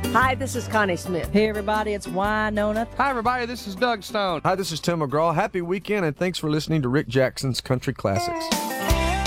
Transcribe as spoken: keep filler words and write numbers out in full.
Hi, this is Connie Smith. Hey, everybody, it's Wynonna. Hi, everybody, this is Doug Stone. Hi, this is Tim McGraw. Happy weekend, and thanks for listening to Rick Jackson's Country Classics.